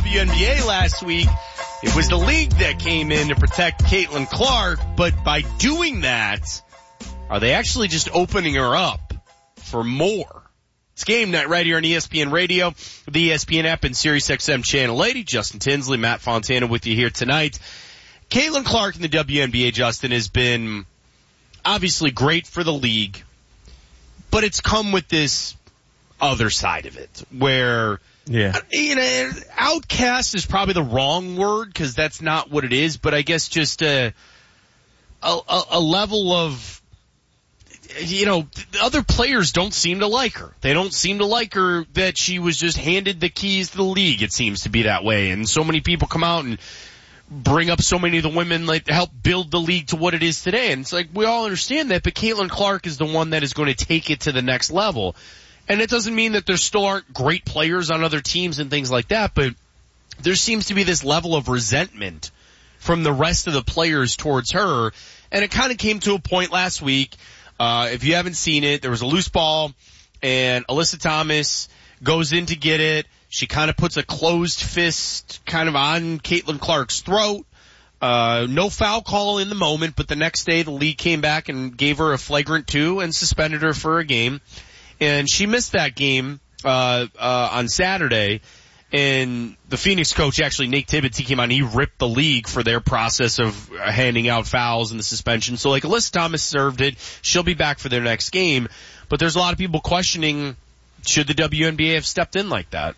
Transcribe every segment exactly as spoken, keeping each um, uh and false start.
W N B A last week, it was the league that came in to protect Caitlin Clark, but by doing that, are they actually just opening her up for more? It's Game Night right here on E S P N Radio, the E S P N app, and Sirius X M Channel eighty. Justin Tinsley, Matt Fontana with you here tonight. Caitlin Clark in the W N B A, Justin, has been obviously great for the league, but it's come with this other side of it where, yeah, you know, outcast is probably the wrong word because that's not what it is, but I guess just a, a, a level of, you know, other players don't seem to like her. They don't seem to like her that she was just handed the keys to the league. It seems to be that way. And so many people come out and bring up so many of the women like to help build the league to what it is today. And it's like, we all understand that, but Caitlin Clark is the one that is going to take it to the next level. And it doesn't mean that there still aren't great players on other teams and things like that, but there seems to be this level of resentment from the rest of the players towards her. And it kind of came to a point last week. Uh, if you haven't seen it, there was a loose ball and Alyssa Thomas goes in to get it. She kind of puts a closed fist kind of on Caitlin Clark's throat. Uh, no foul call in the moment, but the next day the league came back and gave her a flagrant two and suspended her for a game. And she missed that game, uh, uh, on Saturday. And the Phoenix coach, actually, Nate Tibbetts, he came on, he ripped the league for their process of handing out fouls and the suspension. So like Alyssa Thomas served it. She'll be back for their next game. But there's a lot of people questioning, should the W N B A have stepped in like that?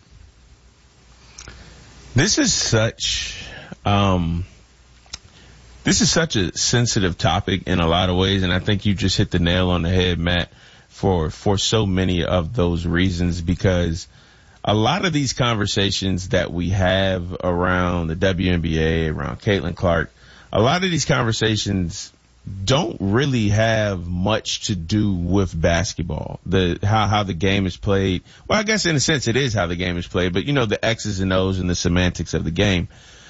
This is such, um, this is such a sensitive topic in a lot of ways, and I think you just hit the nail on the head, Matt, for, for so many of those reasons, because a lot of these conversations that we have around the W N B A, around Caitlin Clark, a lot of these conversations don't really have much to do with basketball, the how how the game is played. Well, I guess in a sense it is how the game is played, but you know, the X's and O's and the semantics of the game.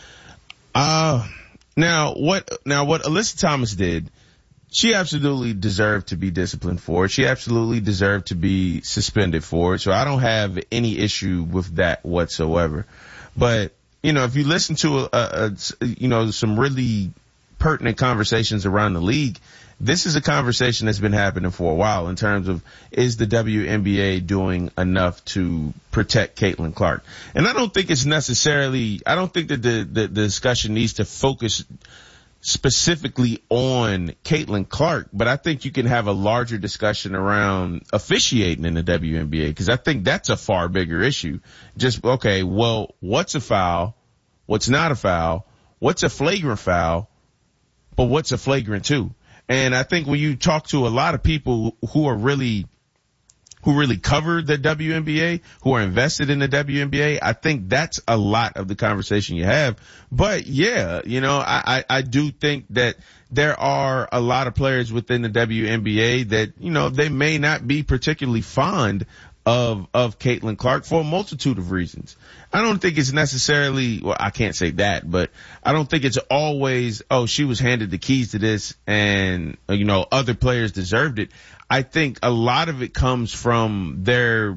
Uh now what now what Alyssa Thomas did, she absolutely deserved to be disciplined for it. She absolutely deserved to be suspended for it. So I don't have any issue with that whatsoever. But you know, if you listen to a, a, a you know some really pertinent conversations around the league, this is a conversation that's been happening for a while in terms of, is the W N B A doing enough to protect Caitlin Clark? And I don't think it's necessarily, I don't think that the, the, the discussion needs to focus specifically on Caitlin Clark, but I think you can have a larger discussion around officiating in the W N B A, because I think that's a far bigger issue. Just, okay, well, what's a foul? What's not a foul? What's a flagrant foul? But what's a flagrant two? And I think when you talk to a lot of people who are really, who really cover the W N B A, who are invested in the W N B A, I think that's a lot of the conversation you have. But yeah, you know, I, I, I do think that there are a lot of players within the W N B A that, you know, they may not be particularly fond of, of Caitlin Clark for a multitude of reasons. I don't think it's necessarily, well, I can't say that, but I don't think it's always, oh, she was handed the keys to this and, you know, other players deserved it. I think a lot of it comes from their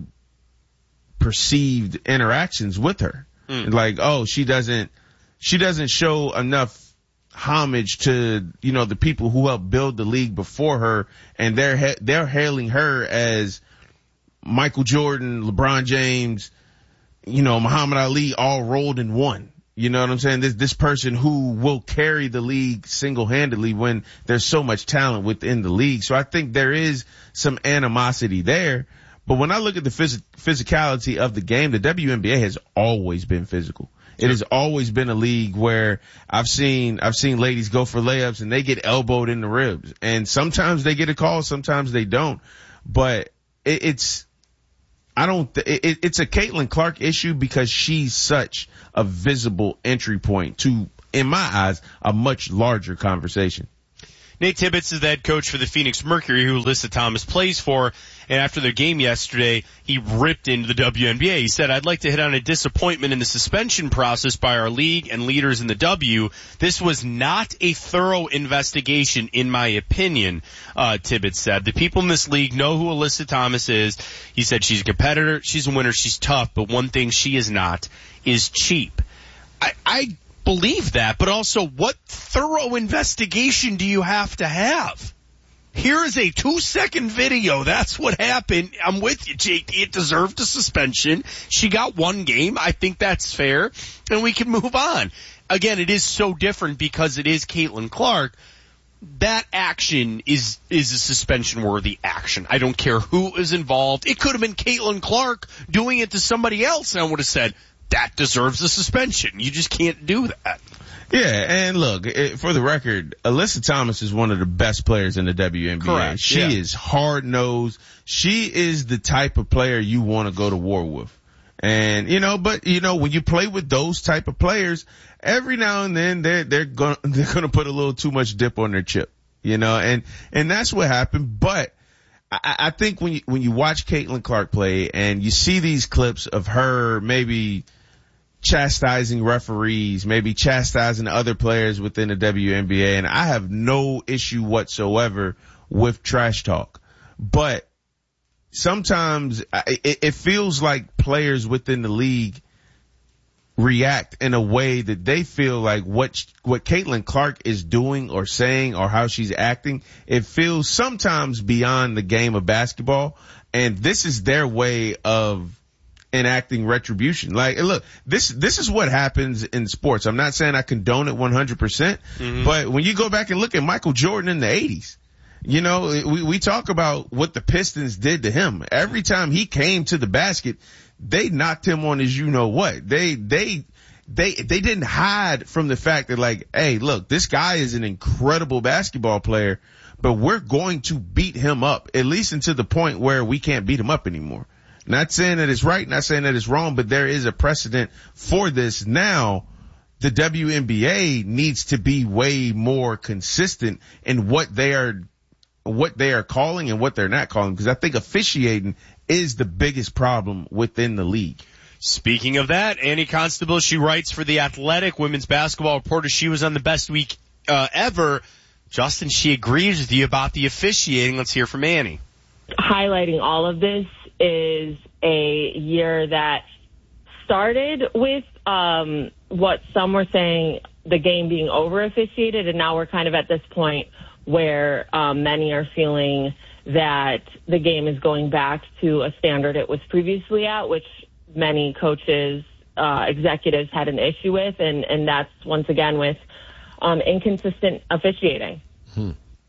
perceived interactions with her. Mm. Like, oh, she doesn't, she doesn't show enough homage to, you know, the people who helped build the league before her, and they're, ha- they're hailing her as Michael Jordan, LeBron James, you know, Muhammad Ali, all rolled in one. You know what I'm saying? This, this person who will carry the league single-handedly when there's so much talent within the league. So I think there is some animosity there. But when I look at the phys- physicality of the game, the W N B A has always been physical. It has always been a league where I've seen, I've seen ladies go for layups and they get elbowed in the ribs. And sometimes they get a call, sometimes they don't. But it, it's, I don't, th- it, it's a Caitlin Clark issue because she's such a visible entry point to, in my eyes, a much larger conversation. Nate Tibbetts is the head coach for the Phoenix Mercury, who Alyssa Thomas plays for. And after their game yesterday, he ripped into the W N B A. He said, I'd like to hit on a disappointment in the suspension process by our league and leaders in the W. This was not a thorough investigation, in my opinion, uh, Tibbetts said. The people in this league know who Alyssa Thomas is. He said she's a competitor, she's a winner, she's tough, but one thing she is not is cheap. I believe that, but also what thorough investigation do you have to have? Here is a two-second video. That's what happened. I'm with you, Jake. It deserved a suspension. She got one game. I think that's fair, and we can move on. Again, it is so different because it is Caitlin Clark. That action is is a suspension-worthy action. I don't care who is involved. It could have been Caitlin Clark doing it to somebody else, and I would have said, that deserves a suspension. You just can't do that. Yeah, and look, it, for the record, Alyssa Thomas is one of the best players in the W N B A. Correct, she yeah. is hard-nosed. She is the type of player you want to go to war with. And, you know, but, you know, when you play with those type of players, every now and then they're, they're going they're going to put a little too much dip on their chip, you know, and, and that's what happened. But I, I think when you, when you watch Caitlin Clark play and you see these clips of her maybe chastising referees, maybe chastising other players within the W N B A, and I have no issue whatsoever with trash talk, but sometimes it, it feels like players within the league react in a way that they feel like what what Caitlin Clark is doing or saying or how she's acting, it feels sometimes beyond the game of basketball, and this is their way of enacting retribution. Like, look, this this is what happens in sports. I'm not saying I condone it one hundred percent, mm-hmm. but when you go back and look at Michael Jordan in the eighties, you know, we, we talk about what the Pistons did to him. Every time he came to the basket, they knocked him on his you know what. They, they, they, they didn't hide from the fact that, like, hey, look, this guy is an incredible basketball player, but we're going to beat him up, at least until the point where we can't beat him up anymore. Not saying that it's right, not saying that it's wrong, but there is a precedent for this. Now, the W N B A needs to be way more consistent in what they are what they are calling and what they're not calling, because I think officiating is the biggest problem within the league. Speaking of that, Annie Constable, she writes for The Athletic, women's basketball reporter. She was on the best week uh, ever. Justin, she agrees with you about the officiating. Let's hear from Annie. Highlighting all of this is a year that started with um, what some were saying, the game being over-officiated, and now we're kind of at this point where um, many are feeling that the game is going back to a standard it was previously at, which many coaches, uh, executives had an issue with, and, and that's once again with um, inconsistent officiating. Hmm.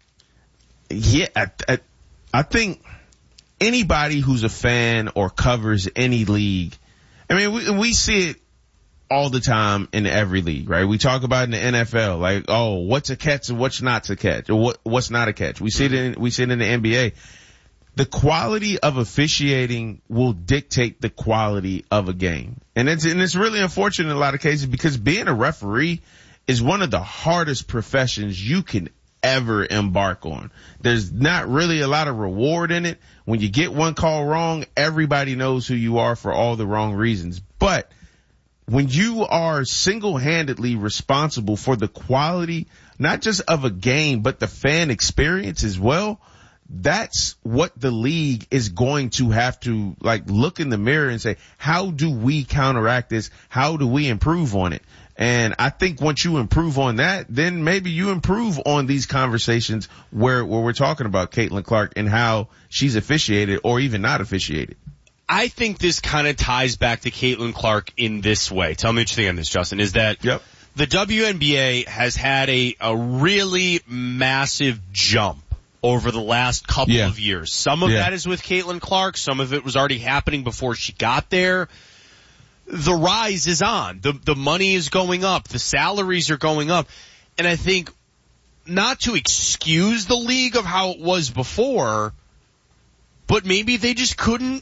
Yeah, I, I, I think anybody who's a fan or covers any league, I mean, we, we see it all the time in every league, right? We talk about in the N F L, like, oh, what's a catch and what's not a catch, or what, what's not a catch. We see it in, we see it in the N B A. The quality of officiating will dictate the quality of a game. And it's, and it's really unfortunate in a lot of cases, because being a referee is one of the hardest professions you can ever embark on. There's not really a lot of reward in it. When you get one call wrong, everybody knows who you are for all the wrong reasons. But when you are single-handedly responsible for the quality, not just of a game, but the fan experience as well, that's what the league is going to have to, like, look in the mirror and say, how do we counteract this? How do we improve on it? And I think once you improve on that, then maybe you improve on these conversations where, where we're talking about Caitlin Clark and how she's officiated or even not officiated. I think this kind of ties back to Caitlin Clark in this way. Tell me what you think on this, Justin, is that yep. the W N B A has had a, a really massive jump over the last couple yeah. of years. Some of yeah. that is with Caitlin Clark. Some of it was already happening before she got there. The rise is on. The, the money is going up. The salaries are going up. And I think, not to excuse the league of how it was before, but maybe they just couldn't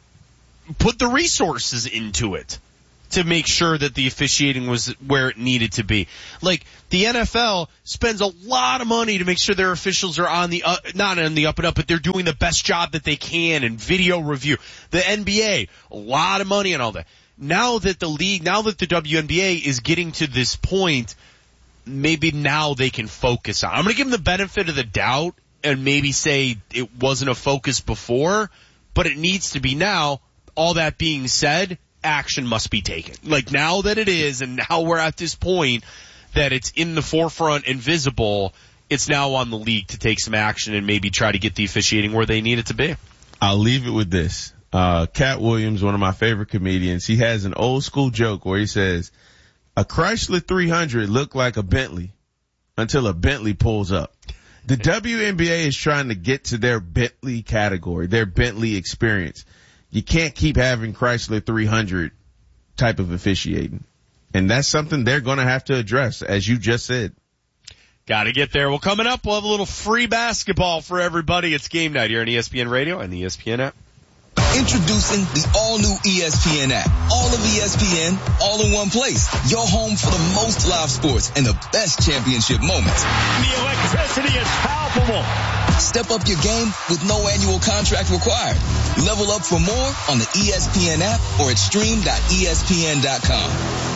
put the resources into it to make sure that the officiating was where it needed to be. Like, the N F L spends a lot of money to make sure their officials are on the, uh, not on the up and up, but they're doing the best job that they can in video review. The N B A, a lot of money and all that. Now that the league, now that the W N B A is getting to this point, maybe now they can focus on. I'm going to give them the benefit of the doubt and maybe say it wasn't a focus before, but it needs to be now. All that being said, action must be taken. Like, now that it is, and now we're at this point that it's in the forefront and visible, it's now on the league to take some action and maybe try to get the officiating where they need it to be. I'll leave it with this. Uh, Cat Williams, one of my favorite comedians, he has an old school joke where he says, a Chrysler three hundred looked like a Bentley until a Bentley pulls up. The W N B A is trying to get to their Bentley category, their Bentley experience. You can't keep having Chrysler three hundred type of officiating. And that's something they're going to have to address, as you just said. Got to get there. Well, coming up, we'll have a little free basketball for everybody. It's game night here on E S P N Radio and the E S P N app. Introducing the all-new E S P N app. All of E S P N, all in one place. Your home for the most live sports and the best championship moments. The electricity is palpable. Step up your game with no annual contract required. Level up for more on the E S P N app or at stream dot E S P N dot com.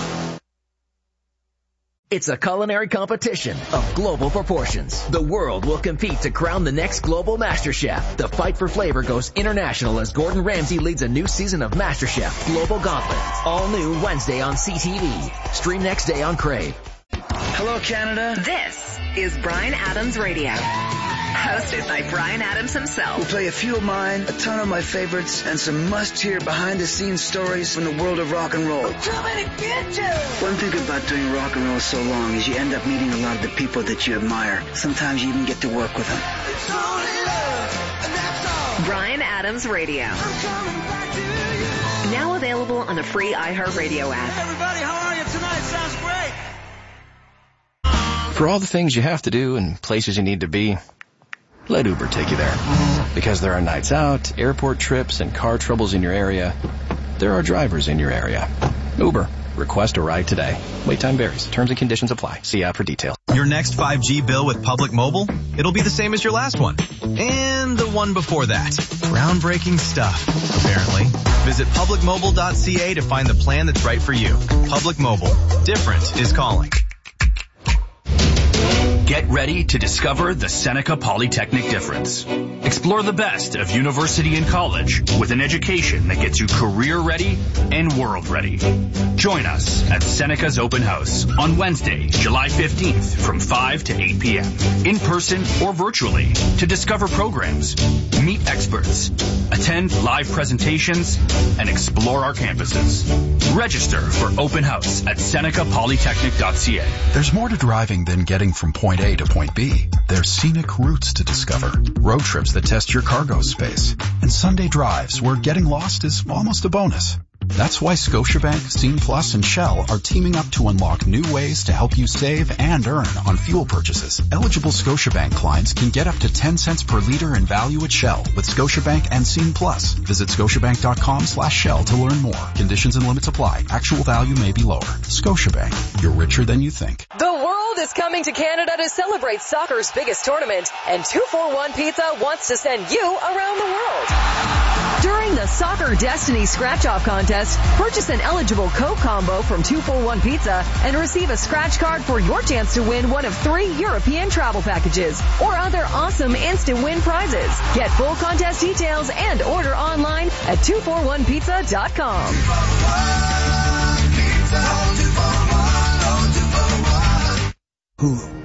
It's a culinary competition of global proportions. The world will compete to crown the next global master chef. The fight for flavor goes international as Gordon Ramsay leads a new season of MasterChef Global Gauntlet. All new Wednesday on C T V. Stream next day on Crave. Hello, Canada. This is Bryan Adams Radio. Hosted by Bryan Adams himself. We'll play a few of mine, a ton of my favorites, and some must-hear behind-the-scenes stories from the world of rock and roll. One thing about doing rock and roll so long is you end up meeting a lot of the people that you admire. Sometimes you even get to work with them. Bryan Adams Radio. Now available on the free iHeartRadio app. Everybody, how are you tonight? Sounds great. For all the things you have to do and places you need to be, let Uber take you there. Because there are nights out, airport trips, and car troubles in your area, there are drivers in your area. Uber. Request a ride today. Wait time varies. Terms and conditions apply. See app for details. Your next five G bill with Public Mobile? It'll be the same as your last one. And the one before that. Groundbreaking stuff, apparently. Visit public mobile dot c a to find the plan that's right for you. Public Mobile. Different is calling. Get ready to discover the Seneca Polytechnic difference. Explore the best of university and college with an education that gets you career ready and world ready. Join us at Seneca's Open House on Wednesday, July fifteenth from five to eight p.m. in person or virtually to discover programs, meet experts, attend live presentations, and explore our campuses. Register for Open House at seneca polytechnic dot c a. There's more to driving than getting from point A to point B. There's scenic routes to discover, road trips that test your cargo space, and Sunday drives where getting lost is almost a bonus. That's why Scotiabank, Scene Plus, and Shell are teaming up to unlock new ways to help you save and earn on fuel purchases. Eligible Scotiabank clients can get up to ten cents per liter in value at Shell with Scotiabank and Scene Plus. Visit scotiabank.com slash Shell to learn more. Conditions and limits apply. Actual value may be lower. Scotiabank. You're richer than you think. The world is coming to Canada to celebrate soccer's biggest tournament, and two forty-one Pizza wants to send you around the world. During the Soccer Destiny Scratch-Off Contest, purchase an eligible Coke combo from two forty-one Pizza and receive a scratch card for your chance to win one of three European travel packages or other awesome instant win prizes. Get full contest details and order online at two forty-one pizza dot com. Hulu.